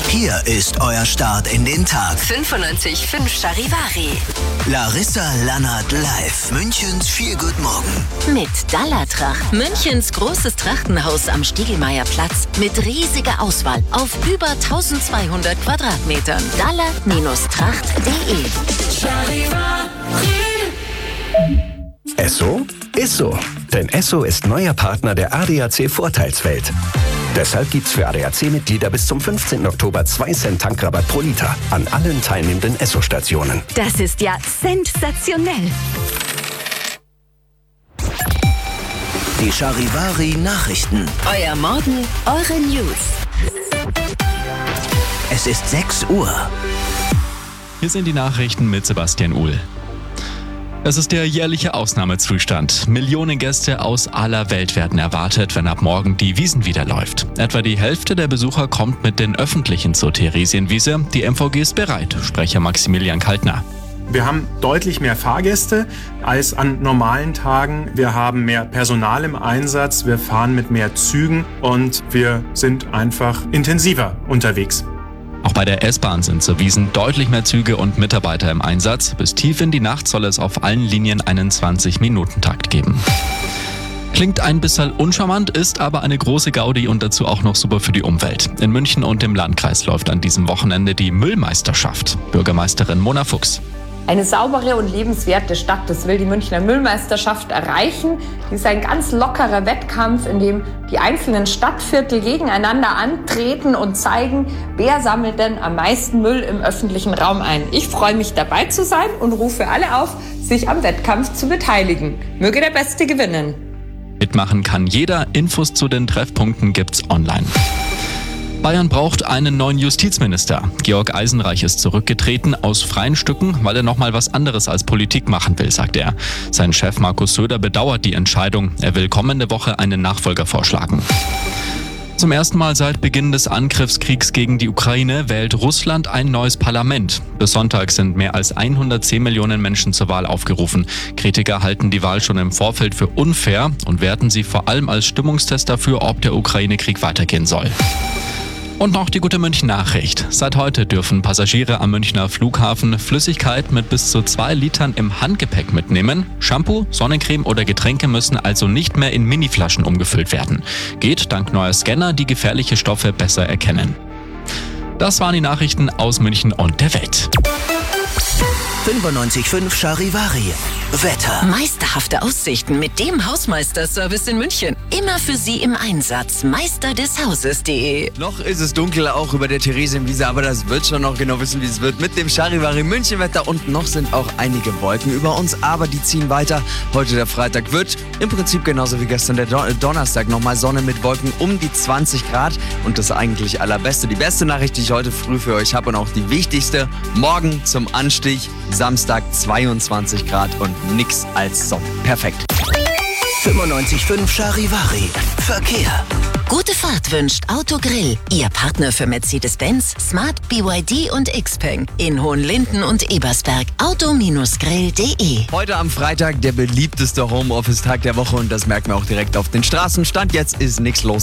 Hier ist euer Start in den Tag. 95.5 Charivari. Larissa Lannert live. Münchens Feelgood Morgen. Mit Dallatracht. Münchens großes Trachtenhaus am Stiegelmeierplatz. Mit riesiger Auswahl auf über 1200 Quadratmetern. Dalla-tracht.de. Esso ist so. Denn Esso ist neuer Partner der ADAC Vorteilswelt. Deshalb gibt's für ADAC-Mitglieder bis zum 15. Oktober 2 Cent Tankrabatt pro Liter an allen teilnehmenden Esso-Stationen. Das ist ja sensationell. Die Charivari Nachrichten. Euer Morgen, eure News. Es ist 6 Uhr. Hier sind die Nachrichten mit Sebastian Uhl. Es ist der jährliche Ausnahmezustand. Millionen Gäste aus aller Welt werden erwartet, wenn ab morgen die Wiesn wieder läuft. Etwa die Hälfte der Besucher kommt mit den Öffentlichen zur Theresienwiese. Die MVG ist bereit, Sprecher Maximilian Kaltner. Wir haben deutlich mehr Fahrgäste als an normalen Tagen. Wir haben mehr Personal im Einsatz, wir fahren mit mehr Zügen und wir sind einfach intensiver unterwegs. Auch bei der S-Bahn sind zur Wiesn deutlich mehr Züge und Mitarbeiter im Einsatz. Bis tief in die Nacht soll es auf allen Linien einen 20-Minuten-Takt geben. Klingt ein bisschen uncharmant, ist aber eine große Gaudi und dazu auch noch super für die Umwelt. In München und im Landkreis läuft an diesem Wochenende die Müllmeisterschaft. Bürgermeisterin Mona Fuchs. Eine saubere und lebenswerte Stadt, das will die Münchner Müllmeisterschaft erreichen. Die ist ein ganz lockerer Wettkampf, in dem die einzelnen Stadtviertel gegeneinander antreten und zeigen, wer sammelt denn am meisten Müll im öffentlichen Raum ein. Ich freue mich, dabei zu sein und rufe alle auf, sich am Wettkampf zu beteiligen. Möge der Beste gewinnen. Mitmachen kann jeder. Infos zu den Treffpunkten gibt's online. Bayern braucht einen neuen Justizminister. Georg Eisenreich ist zurückgetreten aus freien Stücken, weil er nochmal was anderes als Politik machen will, sagt er. Sein Chef Markus Söder bedauert die Entscheidung. Er will kommende Woche einen Nachfolger vorschlagen. Zum ersten Mal seit Beginn des Angriffskriegs gegen die Ukraine wählt Russland ein neues Parlament. Bis Sonntag sind mehr als 110 Millionen Menschen zur Wahl aufgerufen. Kritiker halten die Wahl schon im Vorfeld für unfair und werten sie vor allem als Stimmungstest dafür, ob der Ukraine-Krieg weitergehen soll. Und noch die gute München-Nachricht. Seit heute dürfen Passagiere am Münchner Flughafen Flüssigkeit mit bis zu 2 Litern im Handgepäck mitnehmen. Shampoo, Sonnencreme oder Getränke müssen also nicht mehr in Miniflaschen umgefüllt werden. Geht dank neuer Scanner, die gefährliche Stoffe besser erkennen. Das waren die Nachrichten aus München und der Welt. 95.5 Charivari. Wetter. Meisterhafte Aussichten mit dem Hausmeisterservice in München. Immer für Sie im Einsatz. Meisterdeshauses.de. Noch ist es dunkel, auch über der Theresienwiese, aber das wird schon noch genau wissen, wie es wird mit dem Charivari München-Wetter. Und noch sind auch einige Wolken über uns, aber die ziehen weiter. Heute der Freitag wird im Prinzip genauso wie gestern der Donnerstag nochmal Sonne mit Wolken um die 20 Grad. Und das eigentlich allerbeste, die beste Nachricht, die ich heute früh für euch habe und auch die wichtigste, morgen zum Anstieg, Samstag 22 Grad und nix als Sonne. Perfekt. 95.5 Charivari. Verkehr. Gute Fahrt wünscht Autogrill. Ihr Partner für Mercedes-Benz, Smart, BYD und Xpeng. In Hohenlinden und Ebersberg. Auto-grill.de. Heute am Freitag der beliebteste Homeoffice-Tag der Woche und das merken wir auch direkt auf den Straßen. Stand jetzt ist nichts los.